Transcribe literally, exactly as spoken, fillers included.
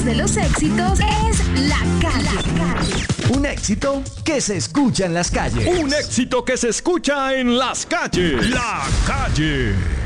voz de los éxitos es La Calle. La Calle. Un éxito que se escucha en las calles. Un éxito que se escucha en las calles. La Calle.